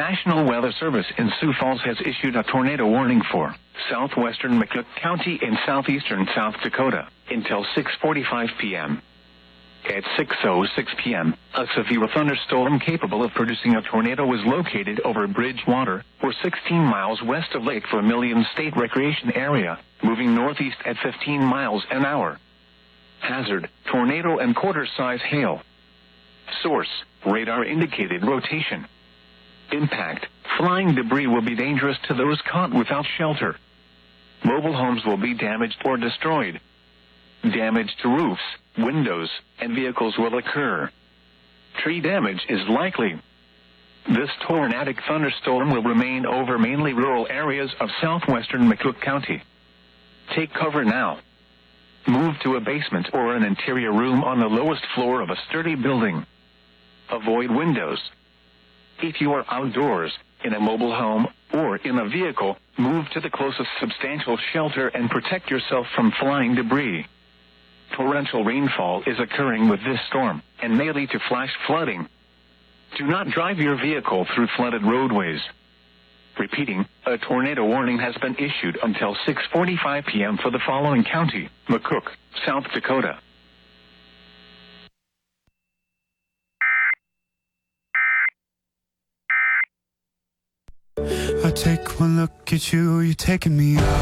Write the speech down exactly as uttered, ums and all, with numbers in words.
National Weather Service in Sioux Falls has issued a tornado warning for southwestern McCook County and southeastern South Dakota until six forty-five p.m. At six oh six p.m., a severe thunderstorm capable of producing a tornado was located over Bridgewater, or sixteen miles west of Lake Vermilion State Recreation Area, moving northeast at fifteen miles an hour. Hazard, tornado and quarter-size hail. Source, radar indicated rotation. Impact, flying debris will be dangerous to those caught without shelter. Mobile homes will be damaged or destroyed. Damage to roofs, windows, and vehicles will occur. Tree damage is likely. This tornadic thunderstorm will remain over mainly rural areas of southwestern McCook County. Take cover now. Move to a basement or an interior room on the lowest floor of a sturdy building. Avoid windows. If you are outdoors, in a mobile home, or in a vehicle, move to the closest substantial shelter and protect yourself from flying debris. Torrential rainfall is occurring with this storm and may lead to flash flooding. Do not drive your vehicle through flooded roadways. Repeating, a tornado warning has been issued until six forty-five p.m. for the following county: McCook, South Dakota. I take one look at you, you're taking me out.